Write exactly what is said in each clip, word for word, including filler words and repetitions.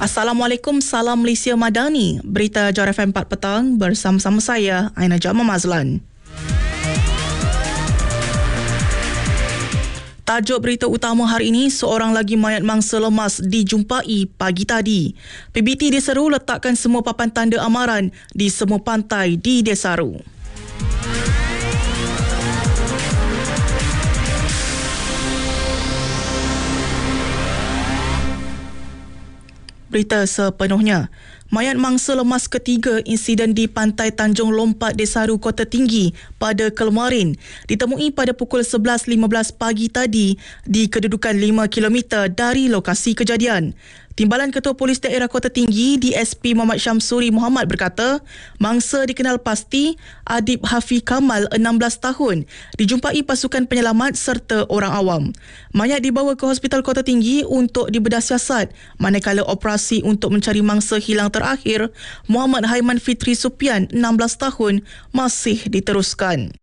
Assalamualaikum, salam Malaysia Madani. Berita Jar F M empat petang bersama-sama saya, Aina Jamal Mazlan. Tajuk berita utama hari ini, seorang lagi mayat mangsa lemas dijumpai pagi tadi. P B T diseru letakkan semua papan tanda amaran di semua pantai di Desaru. Berita sepenuhnya. Mayat mangsa lemas ketiga insiden di Pantai Tanjung Lompat Desaru Kota Tinggi pada kemarin ditemui pada pukul sebelas lima belas pagi tadi di kedudukan lima kilometer dari lokasi kejadian. Timbalan Ketua Polis Daerah Kota Tinggi D S P Muhammad Syamsuri Muhammad berkata, mangsa dikenal pasti Adib Hafiz Kamal enam belas tahun dijumpai pasukan penyelamat serta orang awam. Mayat dibawa ke Hospital Kota Tinggi untuk dibedah siasat, manakala operasi untuk mencari mangsa hilang terakhir Muhammad Haiman Fitri Supian enam belas tahun masih diteruskan.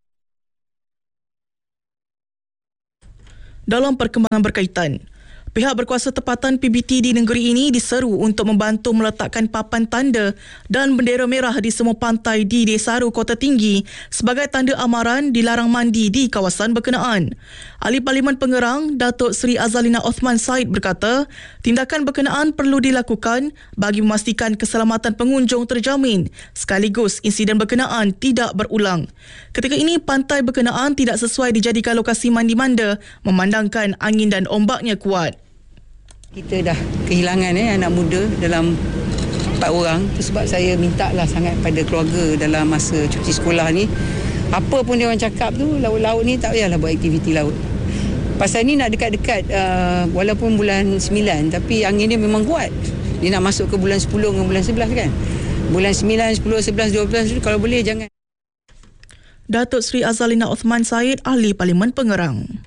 Dalam perkembangan berkaitan, pihak berkuasa tempatan P B T di negeri ini diseru untuk membantu meletakkan papan tanda dan bendera merah di semua pantai di Desaru Kota Tinggi sebagai tanda amaran dilarang mandi di kawasan berkenaan. Ahli Parlimen Pengerang, Datuk Seri Azalina Othman Said berkata, tindakan berkenaan perlu dilakukan bagi memastikan keselamatan pengunjung terjamin sekaligus insiden berkenaan tidak berulang. Ketika ini, pantai berkenaan tidak sesuai dijadikan lokasi mandi-manda memandangkan angin dan ombaknya kuat. Kita dah kehilangan eh, anak muda dalam empat orang. Itu sebab saya minta lah sangat pada keluarga dalam masa cuti sekolah ni. Apa pun dia orang cakap tu, laut-laut ni tak payahlah buat aktiviti laut. Pasal ni nak dekat-dekat uh, walaupun bulan sembilan, tapi angin dia memang kuat. Dia nak masuk ke bulan sepuluh dengan bulan sebelas kan. Bulan sembilan, sepuluh, sebelas, dua belas tu kalau boleh jangan. Datuk Seri Azalina Othman Said, Ahli Parlimen Pengerang.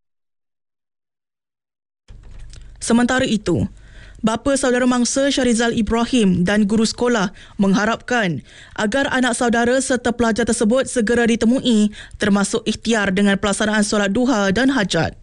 Sementara itu, bapa saudara mangsa Syarizal Ibrahim dan guru sekolah mengharapkan agar anak saudara serta pelajar tersebut segera ditemui termasuk ikhtiar dengan pelaksanaan solat duha dan hajat.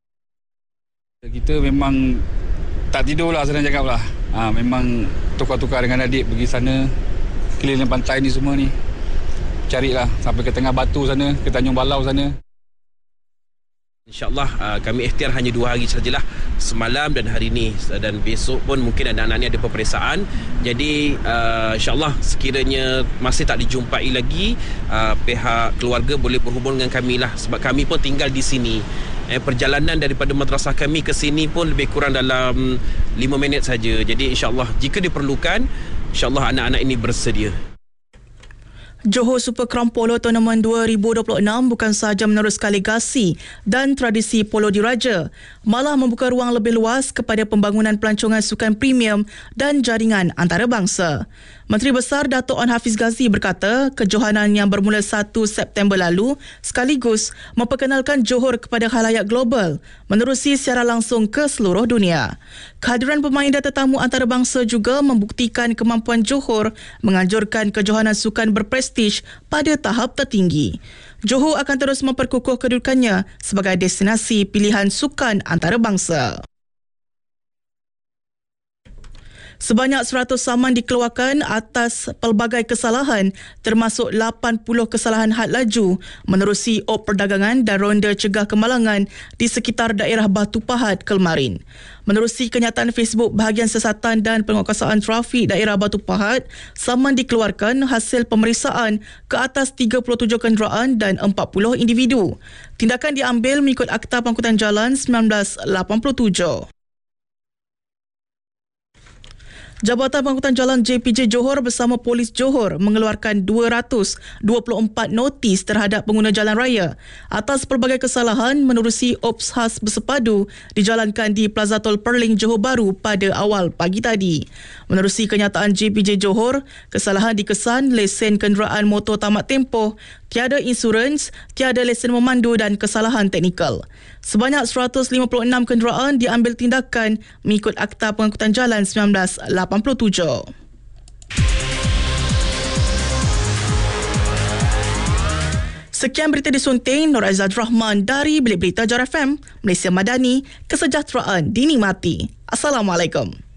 Kita memang tak tidur lah, senang cakap lah. Ha, memang tukar-tukar dengan adik pergi sana, keliling pantai ni semua ni. Carilah sampai ke tengah batu sana, ke Tanjung Balau sana. InsyaAllah uh, kami ikhtiar hanya dua hari sajalah, semalam dan hari ini, dan besok pun mungkin anak-anak ni ada peperiksaan. Jadi uh, insyaAllah sekiranya masih tak dijumpai lagi, uh, pihak keluarga boleh berhubung dengan kami lah, sebab kami pun tinggal di sini. Eh, perjalanan daripada madrasah kami ke sini pun lebih kurang dalam lima minit saja. Jadi insyaAllah jika diperlukan, insyaAllah anak-anak ini bersedia. Johor Super Crown Polo Tournament dua ribu dua puluh enam bukan sahaja meneruskan legasi dan tradisi polo diraja, malah membuka ruang lebih luas kepada pembangunan pelancongan sukan premium dan jaringan antarabangsa. Menteri Besar Dato' An Hafiz Ghazi berkata, kejohanan yang bermula satu September lalu sekaligus memperkenalkan Johor kepada khalayak global menerusi secara langsung ke seluruh dunia. Kehadiran pemain dan tetamu antarabangsa juga membuktikan kemampuan Johor menganjurkan kejohanan sukan berprestij pada tahap tertinggi. Johor akan terus memperkukuh kedudukannya sebagai destinasi pilihan sukan antarabangsa. Sebanyak seratus saman dikeluarkan atas pelbagai kesalahan termasuk lapan puluh kesalahan had laju menerusi op perdagangan dan ronda cegah kemalangan di sekitar daerah Batu Pahat kemarin. Menerusi kenyataan Facebook bahagian siasatan dan penguasaan trafik daerah Batu Pahat, saman dikeluarkan hasil pemeriksaan ke atas tiga puluh tujuh kenderaan dan empat puluh individu. Tindakan diambil mengikut Akta Pangkutan Jalan seribu sembilan ratus lapan puluh tujuh. Jabatan Pangkutan Jalan J P J Johor bersama Polis Johor mengeluarkan dua ratus dua puluh empat notis terhadap pengguna jalan raya atas pelbagai kesalahan menerusi ops khas bersepadu dijalankan di Plaza Tol Perling Johor Bahru pada awal pagi tadi. Menerusi kenyataan J P J Johor, kesalahan dikesan lesen kenderaan motor tamat tempoh, tiada insurans, tiada lesen memandu dan kesalahan teknikal. Sebanyak seratus lima puluh enam kenderaan diambil tindakan mengikut Akta Pengangkutan Jalan seribu sembilan ratus lapan puluh tujuh. Sekian berita disunting Nur Aizad Rahman dari Bilik Berita Jar F M, Malaysia Madani, kesejahteraan dinikmati. Assalamualaikum.